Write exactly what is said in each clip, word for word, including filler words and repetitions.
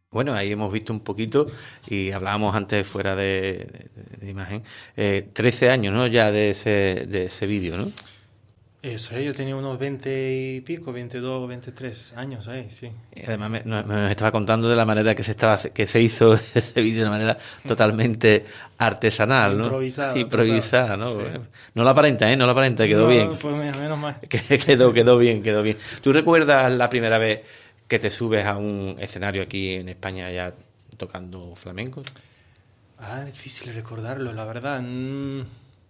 Bueno, ahí hemos visto un poquito y hablábamos antes fuera de, de- de imagen, eh, trece años, ¿no? Ya de ese, de ese vídeo, ¿no? Eso, eh, yo tenía unos veinte y pico, veintidós, veintitrés años ahí, sí. Y además me, Eh, nos, nos estaba contando de la manera que se estaba que se hizo ese vídeo de una manera totalmente artesanal, ¿no? improvisada, total, Improvisada, ¿no? sí. No la aparenta, ¿eh? No la aparenta, quedó bien. No, pues mira, menos mal. Que- Quedó, quedó bien, quedó bien. ¿Tú recuerdas la primera vez que te subes a un escenario aquí en España ya tocando flamenco? Ah, difícil recordarlo, la verdad. Mm,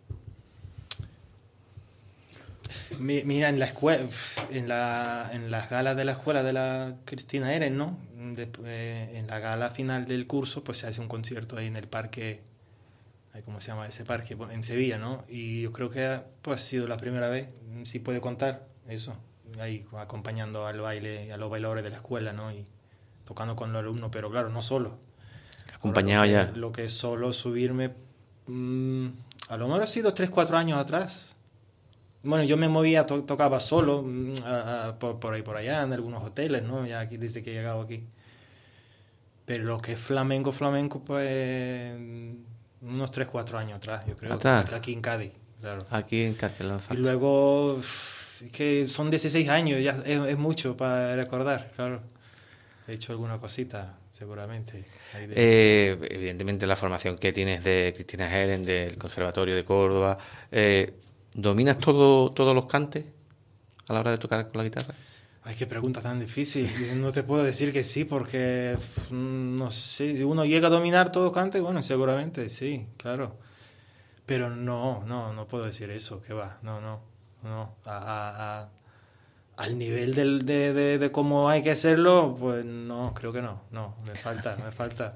mi- mira, en la escuela, en la, en las galas de la escuela de la Cristina Eren, ¿no? De- eh, en la gala final del curso, pues se hace un concierto ahí en el parque, ay, ¿cómo se llama ese parque? Bueno, en Sevilla, ¿no? Y yo creo que pues, ha sido la primera vez, mm, si puede contar eso, ahí acompañando al baile, a los bailadores de la escuela, ¿no? Y tocando con los alumnos, pero claro, no solo. Ahora, lo Acompañado que, ya. lo que es solo subirme, mm, a lo mejor ha sido tres cuatro años atrás. Bueno, yo me movía, to- tocaba solo, mm, a- a- por, por ahí por allá, en algunos hoteles, ¿no? Ya aquí, desde que he llegado aquí. Pero lo que es flamenco, flamenco, pues mm, unos tres cuatro años atrás, yo creo, Atrás, aquí aquí en Cádiz, claro. aquí en Castellón Y Salsa. luego, uf, es que son dieciséis años, ya es, es mucho para recordar, claro. He hecho alguna cosita, seguramente. Ahí de... Eh, evidentemente la formación que tienes de Cristina Heren, del Conservatorio de Córdoba, eh, ¿dominas todo, todos los cantes a la hora de tocar con la guitarra? Ay, qué pregunta tan difícil. Yo no te puedo decir que sí, porque pf, no sé, si uno llega a dominar todo cante, bueno, seguramente sí, claro. Pero no, no, no puedo decir eso, que va, no, no, no. A, a- a- al nivel del, de, de, de cómo hay que hacerlo, pues no, creo que no, no, me falta, me falta.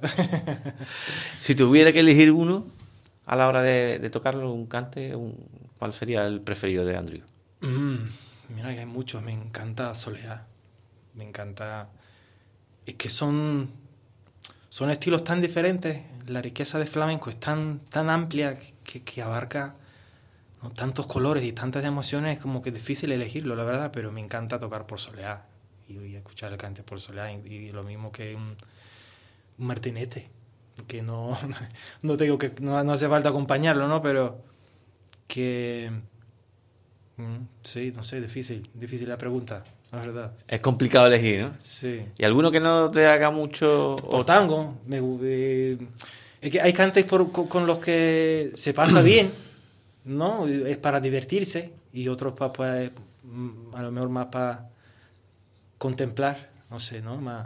Si tuviera que elegir uno a la hora de, de tocarlo, un cante, un- ¿cuál sería el preferido de Andrew? Mm, mira que hay muchos, me encanta Soledad, me encanta. Es que son Son estilos tan diferentes, la riqueza de flamenco es tan, tan amplia que, que abarca, ¿no?, tantos colores y tantas emociones, como que es difícil elegirlo, la verdad, pero me encanta tocar por soleá y, y escuchar el cante por soleá, y, y lo mismo que un, un martinete, que no, no tengo que, no, no hace falta acompañarlo, ¿no? Pero que, mm, sí, no sé, difícil, difícil la pregunta, la verdad. Es complicado elegir, ¿no? Sí. ¿Y alguno que no te haga mucho? Por O... tango, me, eh, es que hay cantes por- con, con los que se pasa bien, ¿no? Es para divertirse, y otros para, pues, mm, a lo mejor más para contemplar, no sé, ¿no? Más,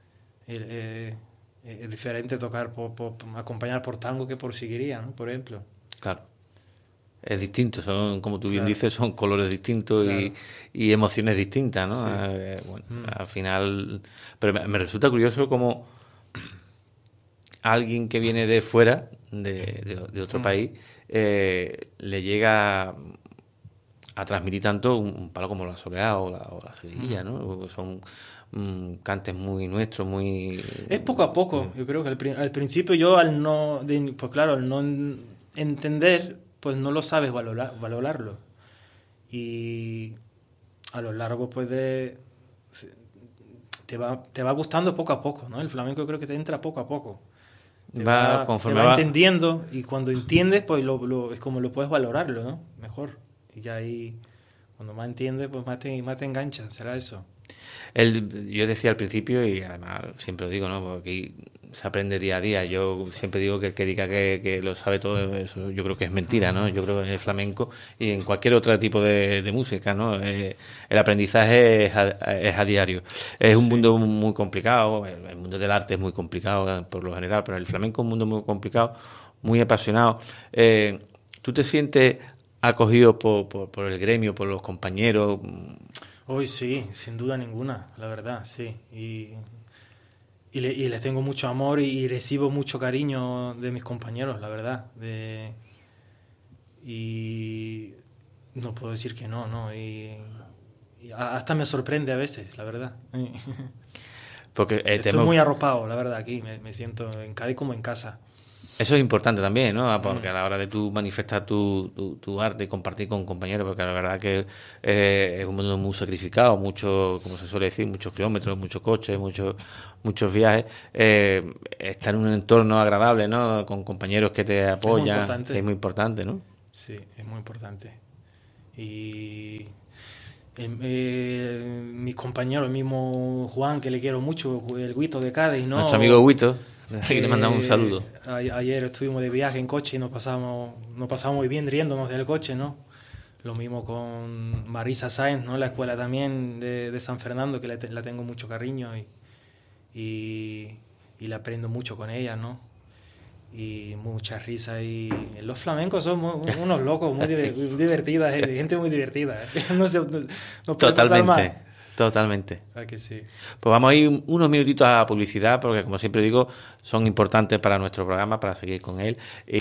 eh, eh, es diferente tocar por, por- acompañar por tango que por siguiría, ¿no? Por ejemplo. Claro, es distinto, son, como tú bien Claro, dices, son colores distintos y, claro, y emociones distintas, ¿no? sí. Eh, bueno, Mm, al final, pero me, me resulta curioso como alguien que viene de fuera, de, de- de otro mm, país, eh, le llega a transmitir tanto un, un palo como la soleá o la, o la mm. seguidilla, ¿no? Porque son mm, cantes muy nuestros, muy... Es poco a poco, yo creo que al, pri- al principio yo al no, de- pues claro, al no en- entender, pues no lo sabes valorar, valorarlo. Y a lo largo, pues de, te va, te va gustando poco a poco, ¿no? El flamenco creo que te entra poco a poco. Te Va, va, te conforme va va... entendiendo, y cuando entiendes, pues lo, lo- es como lo puedes valorarlo, ¿no? Mejor. Y ya ahí, cuando más entiendes, pues más te, más te engancha, será eso. El, yo decía al principio, y además siempre lo digo, ¿no? Porque aquí se aprende día a día. Yo siempre digo que el que diga que, que lo sabe todo, eso yo creo que es mentira, ¿no? Yo creo que en el flamenco y en cualquier otro tipo de, de música, ¿no? Eh, el aprendizaje es a, es a diario. Es un Sí. mundo muy complicado, el, el mundo del arte es muy complicado eh, por lo general, pero el flamenco es un mundo muy complicado, muy apasionado. Eh, ¿Tú te sientes acogido por, por, por el gremio, por los compañeros? Hoy sí, sin duda ninguna, la verdad, sí. Y, y, le- y les tengo mucho amor, y, y recibo mucho cariño de mis compañeros, la verdad. De, y no puedo decir que no, ¿no? Y, y a- hasta me sorprende a veces, la verdad. Porque eh, te Estoy hemos, muy arropado, la verdad, aquí. Me, me siento en Cádiz como en casa. Eso es importante también, ¿no? Porque a la hora de tú manifestar tu, tu, tu arte y compartir con compañeros, porque la verdad que eh, es un mundo muy sacrificado, mucho, como se suele decir, muchos kilómetros, muchos coches, muchos muchos viajes, eh, estar en un entorno agradable, ¿no? Con compañeros que te apoyan, es muy, es muy importante, ¿no? Sí, es muy importante. Y eh, eh, mis compañeros, el mismo Juan, que le quiero mucho, el Huito de Cádiz, ¿no? Nuestro amigo Huito. Aquí le mandamos un saludo. A, ayer estuvimos de viaje en coche y nos pasamos, nos pasamos muy bien riéndonos del coche, ¿no? Lo mismo con Marisa Sáenz, ¿no? La escuela también de, de San Fernando, que la, la tengo mucho cariño y, y, y la aprendo mucho con ella, ¿no? Y mucha risa. Y los flamencos son muy, unos locos muy divertidas, gente muy divertida. No sé, no, no Totalmente. Totalmente. Ah, que sí. Pues vamos a ir unos minutitos a publicidad, porque como siempre digo, son importantes para nuestro programa, para seguir con él. Y...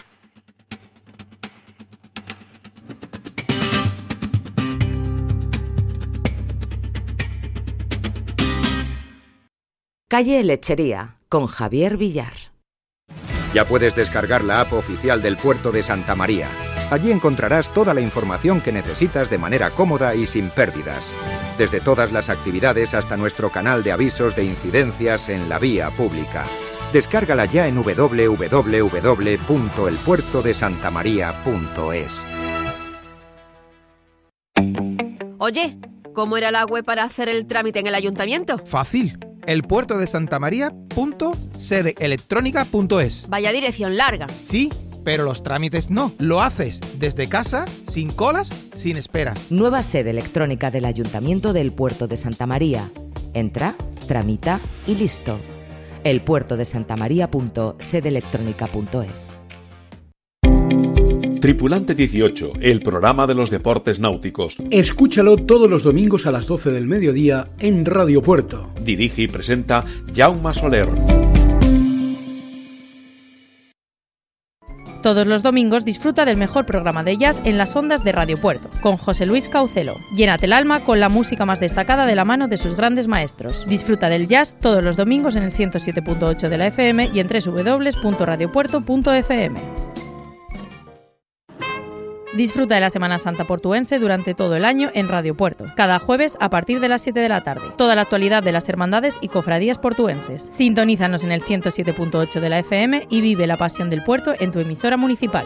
Calle Lechería, con Javier Villar. Ya puedes descargar la app oficial del Puerto de Santa María. Allí encontrarás toda la información que necesitas de manera cómoda y sin pérdidas. Desde todas las actividades hasta nuestro canal de avisos de incidencias en la vía pública. Descárgala ya en doble u doble u doble u punto el puerto de santa maría punto es. Oye, ¿cómo era la web para hacer el trámite en el ayuntamiento? Fácil. el puerto de santa maría punto sede electrónica punto es. Vaya dirección larga. Sí, pero los trámites no. Lo haces desde casa, sin colas, sin esperas. Nueva sede electrónica del Ayuntamiento del Puerto de Santa María. Entra, tramita y listo. el puerto de santa maría punto sede electrónica punto es. Tripulante dieciocho, el programa de los deportes náuticos. Escúchalo todos los domingos a las doce del mediodía en Radio Puerto. Dirige y presenta Jaume Soler. Todos los domingos disfruta del mejor programa de jazz en las ondas de Radio Puerto, con José Luis Caucelo. Llénate el alma con la música más destacada de la mano de sus grandes maestros. Disfruta del jazz todos los domingos en el ciento siete punto ocho de la F M y en doble u doble u doble u punto radio puerto punto f m. Disfruta de la Semana Santa portuense durante todo el año en Radio Puerto, cada jueves a partir de las siete de la tarde. Toda la actualidad de las hermandades y cofradías portuenses. Sintonízanos en el ciento siete punto ocho de la F M y vive la pasión del puerto en tu emisora municipal.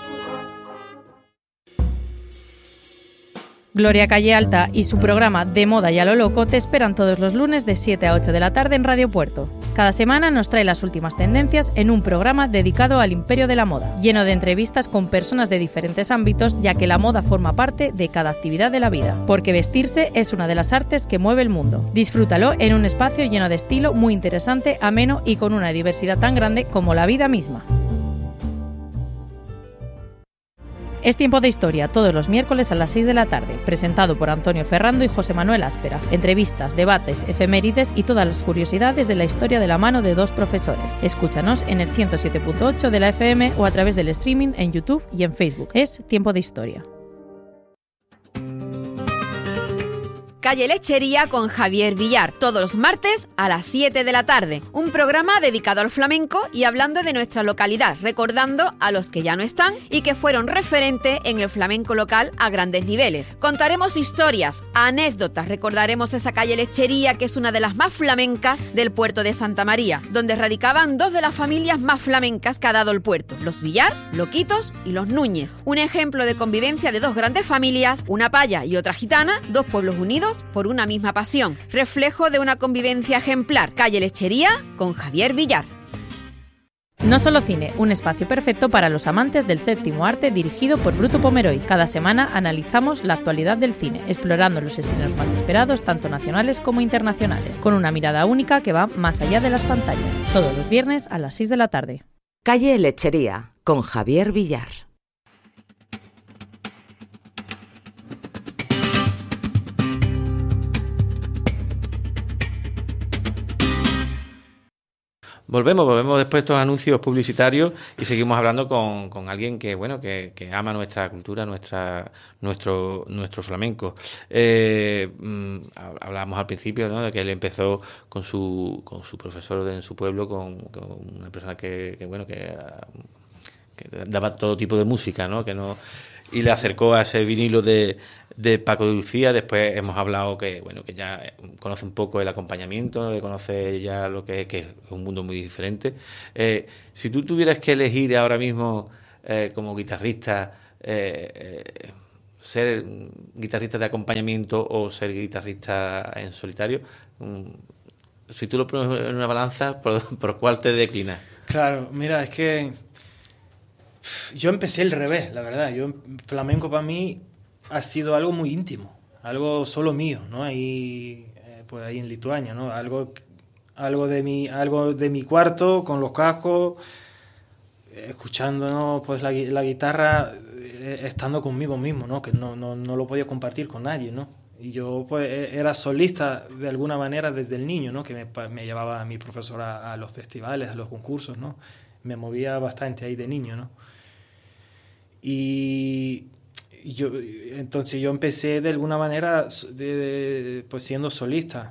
Gloria Calle Alta y su programa De Moda y a lo Loco te esperan todos los lunes de siete a ocho de la tarde en Radio Puerto. Cada semana nos trae las últimas tendencias en un programa dedicado al imperio de la moda, lleno de entrevistas con personas de diferentes ámbitos, ya que la moda forma parte de cada actividad de la vida, porque vestirse es una de las artes que mueve el mundo. Disfrútalo en un espacio lleno de estilo, muy interesante, ameno y con una diversidad tan grande como la vida misma. Es Tiempo de Historia, todos los miércoles a las seis de la tarde, presentado por Antonio Ferrando y José Manuel Áspera. Entrevistas, debates, efemérides y todas las curiosidades de la historia de la mano de dos profesores. Escúchanos en el ciento siete punto ocho de la F M o a través del streaming en YouTube y en Facebook. Es Tiempo de Historia. Calle Lechería con Javier Villar, todos los martes a las siete de la tarde. Un programa dedicado al flamenco y hablando de nuestra localidad, recordando a los que ya no están y que fueron referente en el flamenco local a grandes niveles. Contaremos historias, anécdotas, recordaremos esa calle Lechería que es una de las más flamencas del puerto de Santa María, donde radicaban dos de las familias más flamencas que ha dado el puerto, los Villar, Loquitos y los Núñez. Un ejemplo de convivencia de dos grandes familias, una paya y otra gitana, dos pueblos unidos por una misma pasión, reflejo de una convivencia ejemplar. Calle Lechería con Javier Villar. No Solo Cine, un espacio perfecto para los amantes del séptimo arte dirigido por Bruto Pomeroy. Cada semana analizamos la actualidad del cine, explorando los estrenos más esperados, tanto nacionales como internacionales, con una mirada única que va más allá de las pantallas. Todos los viernes a las seis de la tarde. Calle Lechería, con Javier Villar. Volvemos, volvemos después de estos anuncios publicitarios y seguimos hablando con, con alguien que, bueno, que, que ama nuestra cultura, nuestra, nuestro, nuestro flamenco. Eh, hablábamos al principio, ¿no?, de que él empezó con su, con su profesor de, en su pueblo, con, con una persona que, que bueno, que que daba todo tipo de música, ¿no? Que no y le acercó a ese vinilo de, de Paco de Lucía. Después hemos hablado que bueno que ya conoce un poco el acompañamiento, que conoce ya lo que es, que es un mundo muy diferente. Eh, si tú tuvieras que elegir ahora mismo eh, como guitarrista, eh, eh, ser guitarrista de acompañamiento o ser guitarrista en solitario, um, si tú lo pones en una balanza, ¿por, por cuál te declinas? Claro, mira, es que yo empecé al revés, la verdad. Yo, flamenco para mí ha sido algo muy íntimo, algo solo mío, ¿no? Ahí, eh, pues ahí en Lituania, ¿no? Algo, algo de mi, algo de mi cuarto con los cascos, escuchando, ¿no? Pues la, la guitarra, eh, estando conmigo mismo, ¿no? Que no, no, no lo podía compartir con nadie, ¿no? Y yo pues era solista de alguna manera desde el niño, ¿no? Que me, me llevaba a mi profesora a, a los festivales, a los concursos, ¿no? Me movía bastante ahí de niño, ¿no? Y yo, entonces yo empecé de alguna manera de, de, pues siendo solista.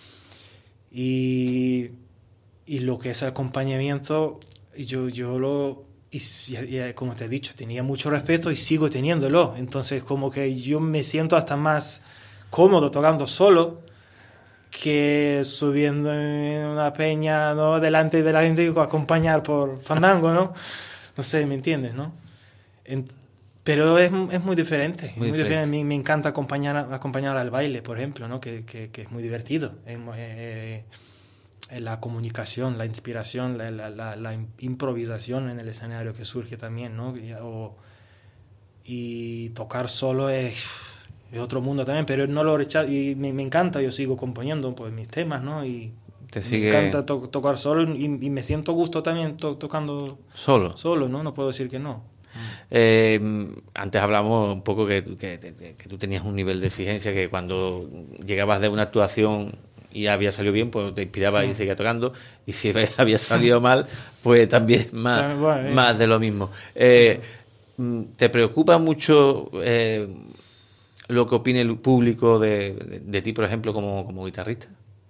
Y, y lo que es el acompañamiento, yo, yo lo... Y, y como te he dicho, tenía mucho respeto y sigo teniéndolo. Entonces como que yo me siento hasta más cómodo tocando solo que subiendo en una peña, ¿no? Delante de la gente y acompañar por fandango, ¿no? No sé, ¿me entiendes, no? En, pero es, es muy diferente. Muy muy diferente. diferente. A mí me encanta acompañar, acompañar al baile, por ejemplo, ¿no? Que, que, que es muy divertido. Es, eh, eh, la comunicación, la inspiración, la, la, la, la improvisación en el escenario que surge también, ¿no? Y, o, y tocar solo es, es otro mundo también, pero no lo rechazo. Y me, me encanta, yo sigo componiendo pues, mis temas, ¿no? Y Te sigue... me encanta to tocar solo y, y me siento gusto también to tocando solo. Solo, ¿no? No puedo decir que no. Eh, antes hablamos un poco que, que, que, que tú tenías un nivel de exigencia que cuando llegabas de una actuación y había salido bien, pues te inspiraba sí. y seguía tocando, y si había salido mal, pues también más, bueno, eh. más de lo mismo. Eh, ¿Te preocupa mucho eh, lo que opine el público de, de, de ti, por ejemplo, como, como guitarrista?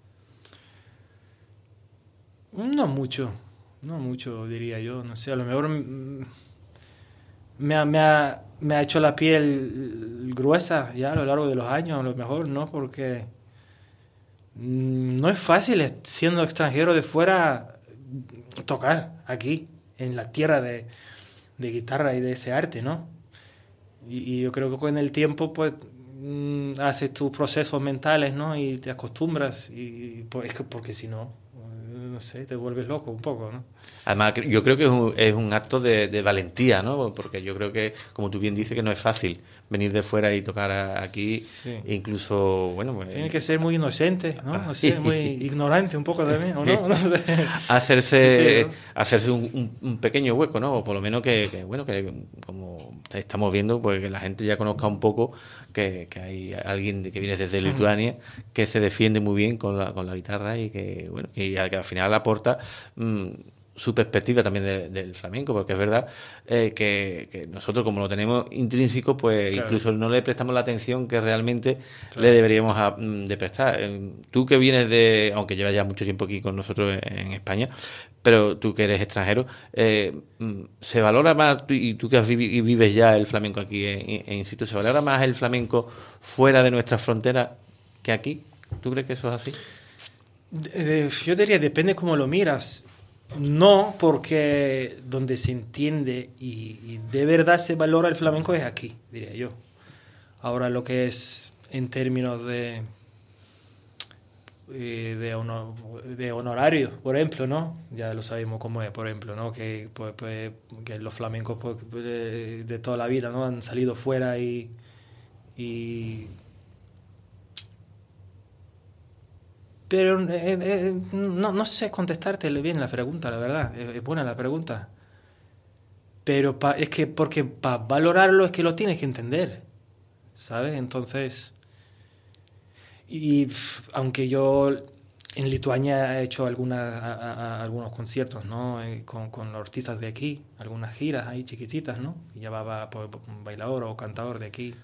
No mucho, no mucho diría yo, no sé, a lo mejor... Me ha, me, ha, me ha hecho la piel gruesa ya a lo largo de los años, a lo mejor, ¿no? Porque mmm, no es fácil, siendo extranjero de fuera, tocar aquí, en la tierra de, de guitarra y de ese arte, ¿no? Y, y yo creo que con el tiempo, pues, mmm, haces tus procesos mentales, ¿no? Y te acostumbras, y pues, es que porque si no, no sé, te vuelves loco un poco, ¿no? Además, yo creo que es un, es un acto de, de valentía, ¿no? Porque yo creo que, como tú bien dices, que no es fácil venir de fuera y tocar aquí, sí. incluso, bueno... Pues, tiene que ser muy inocente, ¿no? No sé, muy ignorante un poco también, ¿o no? no sé. Hacerse, hacerse un, un, un pequeño hueco, ¿no? O por lo menos que, que, bueno, que como estamos viendo, pues que la gente ya conozca un poco que, que hay alguien que viene desde Lituania que se defiende muy bien con la, con la guitarra y que, bueno, y que al final aporta... Mmm, su perspectiva también de, del flamenco, porque es verdad eh, que, que nosotros como lo tenemos intrínseco, pues claro. incluso no le prestamos la atención que realmente claro. le deberíamos a, de prestar. Tú que vienes de, aunque llevas ya mucho tiempo aquí con nosotros en, en España, pero tú que eres extranjero, eh, ¿se valora más, y tú que vives ya el flamenco aquí en, en situ, se valora más el flamenco fuera de nuestras fronteras que aquí? ¿Tú crees que eso es así? De, yo diría, depende cómo lo miras. No, porque donde se entiende y, y de verdad se valora el flamenco es aquí, diría yo. Ahora lo que es en términos de de, honor, de honorario, por ejemplo, ¿no? Ya lo sabemos cómo es, por ejemplo, ¿no? Que, pues, pues, que los flamencos pues, de, de toda la vida, ¿no? Han salido fuera y... y Pero eh, eh, no, no sé contestarte bien la pregunta, la verdad. Es, es buena la pregunta. Pero pa, es que porque para valorarlo es que lo tienes que entender, ¿sabes? Entonces... Y pff, aunque yo en Lituania he hecho alguna, a, a, algunos conciertos, ¿no? Eh, con, con los artistas de aquí, algunas giras ahí chiquititas, ¿no? Y llevaba pues, un bailador o cantador de aquí.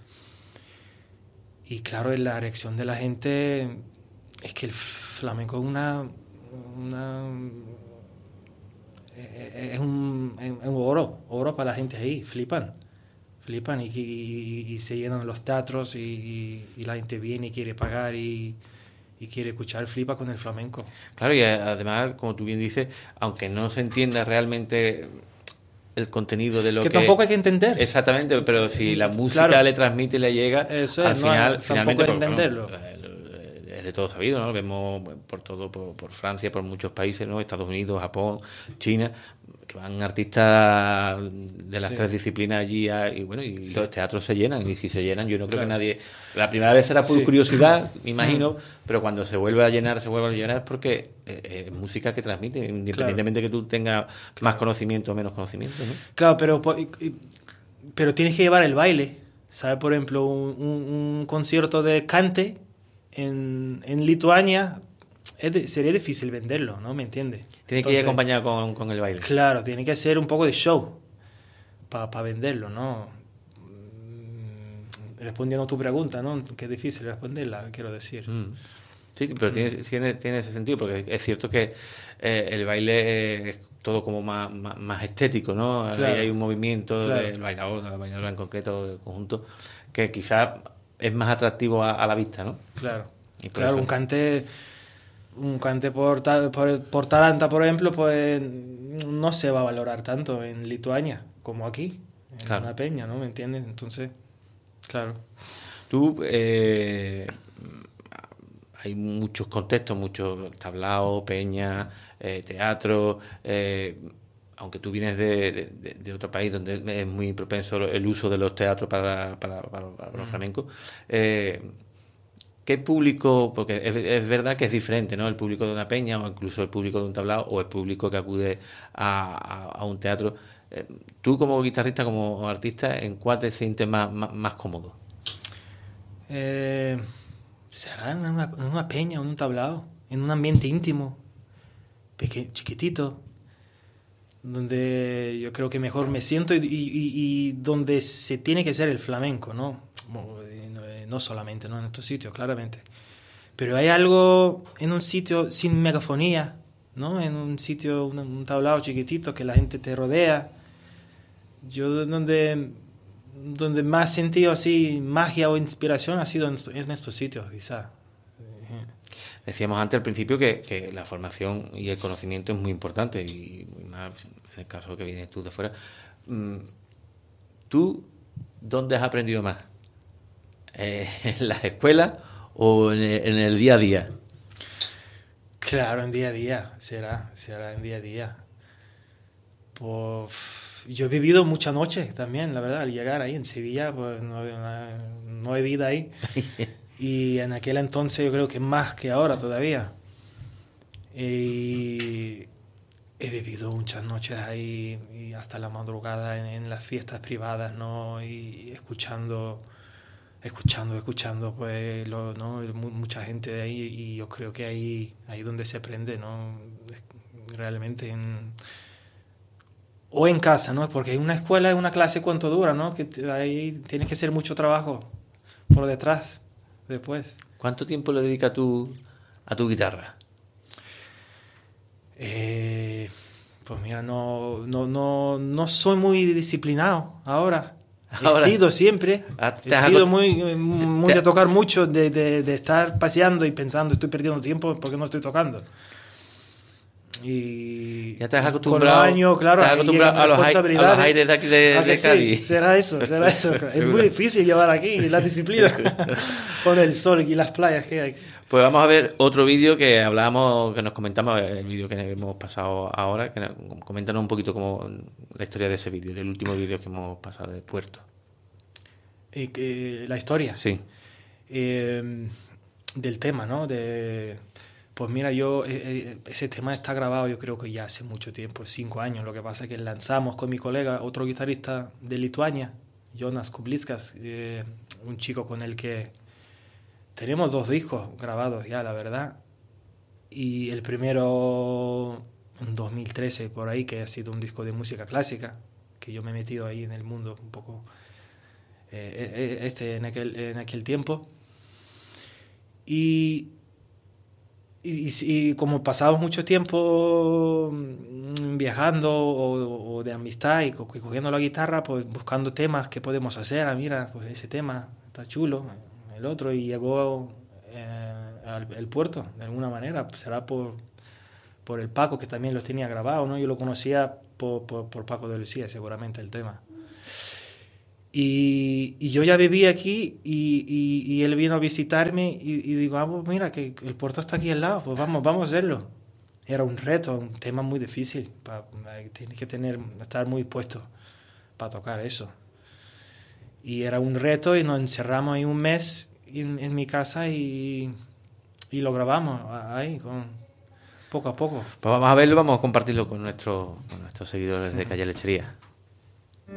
Y claro, la reacción de la gente... Es que el flamenco es una, una es, es, un, es un oro, oro para la gente ahí, flipan. Flipan y, y, y se llenan los teatros y, y, y la gente viene y quiere pagar y, y quiere escuchar, flipa con el flamenco. Claro, y además, como tú bien dices, aunque no se entienda realmente el contenido de lo que... Que tampoco hay que entender. Exactamente, pero si la música claro. le transmite y le llega, Eso al es, final, no, finalmente... tampoco hay que entenderlo. Bueno, es de todo sabido, ¿no? Lo vemos por todo, por, por Francia, por muchos países, ¿no? Estados Unidos, Japón, China, que van artistas de las sí. tres disciplinas allí a, y bueno, y sí. los teatros se llenan, y si se llenan yo no creo claro. que nadie... La primera vez será por sí. curiosidad, me imagino, pero cuando se vuelve a llenar, se vuelve a llenar porque es, es música que transmite, independientemente claro. que tú tengas claro. más conocimiento o menos conocimiento, ¿no? Claro, pero, pero tienes que llevar el baile, ¿sabes? Por ejemplo, un, un, un concierto de cante en, en Lituania... Es de, sería difícil venderlo, ¿no? ¿Me entiendes? Tiene que ir acompañado con, con el baile. Claro, tiene que ser un poco de show para pa venderlo, ¿no? Respondiendo a tu pregunta, ¿no? Que es difícil responderla, quiero decir. Mm. Sí, pero mm. tiene, tiene, tiene ese sentido, porque es cierto que eh, el baile es todo como más, más, más estético, ¿no? Claro. Ahí hay un movimiento claro. del bailador, del bailador en concreto, del conjunto, que quizás es más atractivo a, a la vista, ¿no? Claro, y claro, eso... un cante... Un cante por, por, por Taranta, por ejemplo, pues no se va a valorar tanto en Lituania como aquí, en claro. una peña, ¿no? ¿Me entiendes? Entonces, claro. Tú, eh, hay muchos contextos, muchos tablaos, peña, eh, teatro, eh, aunque tú vienes de, de, de otro país donde es muy propenso el uso de los teatros para, para, para, para los flamencos, eh, ¿qué público, porque es, es verdad que es diferente, ¿no? El público de una peña o incluso el público de un tablao o el público que acude a, a, a un teatro. Eh, tú como guitarrista, como artista, ¿en cuál te sientes más, más, más cómodo? Eh, será en una, en una peña o en un tablao, en un ambiente íntimo, peque, chiquitito, donde yo creo que mejor me siento y, y, y donde se tiene que ser el flamenco, ¿no? No solamente, ¿no? En estos sitios, claramente. Pero hay algo en un sitio sin megafonía, ¿no? En un sitio, un, un tablao chiquitito que la gente te rodea. Yo donde, donde más he sentido así magia o inspiración ha sido en, en estos sitios, quizás. Decíamos antes al principio que, que la formación y el conocimiento es muy importante y más en el caso que vienes tú de fuera. ¿Tú dónde has aprendido más? Eh, ¿En las escuelas o en el, en el día a día? Claro, en día a día, será, será en día a día. Pues, yo he vivido muchas noches también, la verdad, al llegar ahí en Sevilla, pues no, no, no he vivido ahí. Y en aquel entonces yo creo que más que ahora todavía. Y he vivido muchas noches ahí y hasta la madrugada en, en las fiestas privadas, ¿no? Y, y escuchando... escuchando, escuchando, pues, lo, ¿no? mucha gente de ahí y yo creo que ahí ahí donde se aprende, ¿no? Realmente en... o en casa, ¿no? Porque en una escuela es una clase cuánto dura, ¿no? Que ahí tienes que hacer mucho trabajo por detrás, después. ¿Cuánto tiempo le dedicas tú a tu guitarra? Eh, pues mira, no, no, no, no soy muy disciplinado ahora. Ahora, he sido siempre, he sido muy, muy de tocar mucho, de, de, de estar paseando y pensando, estoy perdiendo tiempo porque no estoy tocando. Y ya te has acostumbrado, con los años, claro, te has acostumbrado a, los a los aires de aquí de, de Cádiz. Sí, será eso, será eso. Es muy difícil llevar aquí la disciplina con el sol y las playas que hay. Pues vamos a ver otro vídeo que hablábamos, que nos comentamos, el vídeo que hemos pasado ahora, que coméntanos un poquito como la historia de ese vídeo, del último vídeo que hemos pasado de Puerto. ¿Y que, la historia? Sí. Eh, del tema, ¿no? De, pues mira, yo eh, ese tema está grabado yo creo que ya hace mucho tiempo, cinco años. Lo que pasa es que lanzamos con mi colega, otro guitarrista de Lituania, Jonas Kublickas, eh, un chico con el que tenemos dos discos grabados ya, la verdad. Y el primero en dos mil trece, por ahí, que ha sido un disco de música clásica, que yo me he metido ahí en el mundo un poco eh, este en aquel, en aquel tiempo. Y, y, y como pasamos mucho tiempo viajando o, o de amistad y co- cogiendo la guitarra, pues buscando temas que podemos hacer. Ah, mira, pues ese tema está chulo, el otro, y llegó eh, al el puerto de alguna manera. Pues será por, por el Paco, que también los tenía grabados, ¿no? Yo lo conocía por, por, por Paco de Lucía, seguramente, el tema. Y, y yo ya vivía aquí y, y, y él vino a visitarme y, y digo, ah, pues mira, que el puerto está aquí al lado, pues vamos, vamos a hacerlo. Era un reto, un tema muy difícil, pa, tienes que tener, estar muy puesto para tocar eso. Y era un reto y nos encerramos ahí un mes en, en mi casa y, y lo grabamos ahí, con, poco a poco. Pues vamos a verlo, vamos a compartirlo con, nuestro, con nuestros seguidores de Calle Lechería.